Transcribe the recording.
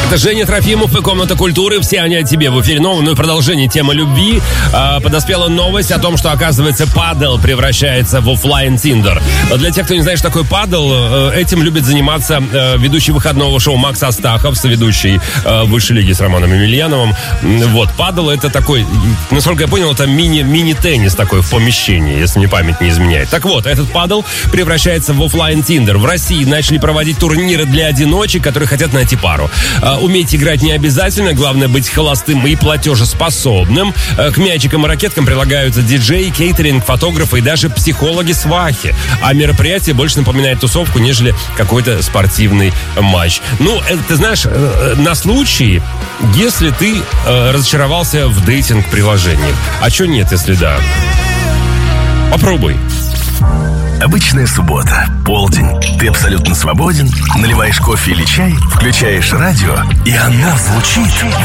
Это Женя Трофимов и «Комната культуры». Все они о тебе в эфире. Ну и продолжение темы любви. Подоспела новость о том, что, оказывается, падл превращается в офлайн Тиндер. Для тех, кто не знает, что такое падл, этим любит заниматься ведущий выходного шоу Макс Астахов, соведущий высшей лиги с Романом Емельяновым. Вот, падл — это такой, насколько я понял, это мини-теннис такой в помещении, если мне память не изменяет. Так вот, этот падл превращается в офлайн Тиндер. В России начали проводить турниры для одиночек, которые хотят найти пару. Уметь играть не обязательно, главное быть холостым и платежеспособным. К мячикам и ракеткам прилагаются диджей, кейтеринг, фотографы и даже психологи-свахи. А мероприятие больше напоминает тусовку, нежели какой-то спортивный матч. Ну, это, ты знаешь, на случай, если ты разочаровался в дейтинг-приложениях. А чё нет, если да? Попробуй. Обычная суббота, полдень. Ты абсолютно свободен, наливаешь кофе или чай, включаешь радио, и оно звучит